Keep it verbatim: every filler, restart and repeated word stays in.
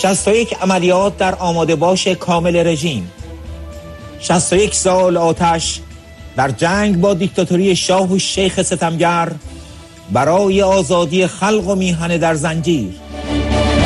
شصت و یک عملیات در آماده باش کامل رژیم، شصت و یک سال آتش در جنگ با دیکتاتوری شاه و شیخ ستمگر برای آزادی خلق و میهن در زنجیر،